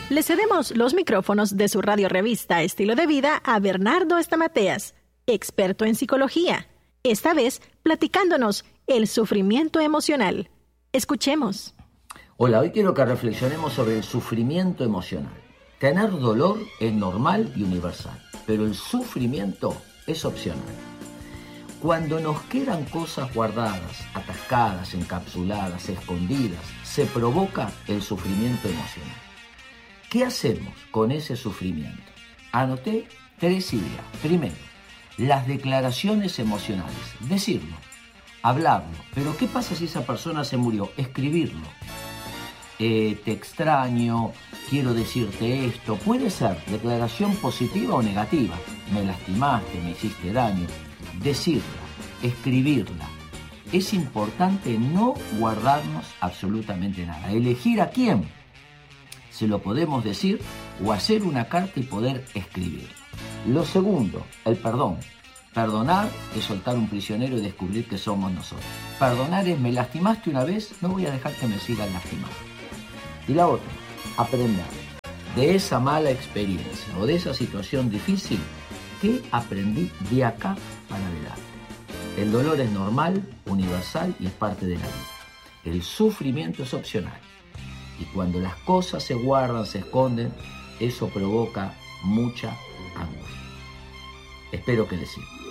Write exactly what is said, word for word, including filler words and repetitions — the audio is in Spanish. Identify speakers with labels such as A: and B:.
A: Le cedemos los micrófonos de su radio revista Estilo de Vida a Bernardo Estamateas, experto en psicología, esta vez platicándonos el sufrimiento emocional. Escuchemos.
B: Hola, hoy quiero que reflexionemos sobre el sufrimiento emocional. Tener dolor es normal y universal, pero el sufrimiento es opcional. Cuando nos quedan cosas guardadas, atascadas, encapsuladas, escondidas, se provoca el sufrimiento emocional. ¿Qué hacemos con ese sufrimiento? Anoté tres ideas. Primero, las declaraciones emocionales. Decirlo, hablarlo. Pero ¿qué pasa si esa persona se murió? Escribirlo. Eh, te extraño, quiero decirte esto. Puede ser declaración positiva o negativa. Me lastimaste, me hiciste daño. Decirla, escribirla. Es importante no guardarnos absolutamente nada. Elegir a quién se lo podemos decir o hacer una carta y poder escribir. Lo segundo, el perdón. Perdonar es soltar un prisionero y descubrir que somos nosotros. Perdonar es me lastimaste una vez, no voy a dejar que me sigan lastimando. Y la otra, aprender de esa mala experiencia o de esa situación difícil, ¿qué aprendí de acá para adelante? El dolor es normal, universal y es parte de la vida. El sufrimiento es opcional. Y cuando las cosas se guardan, se esconden, eso provoca mucha angustia. Espero que les sirva.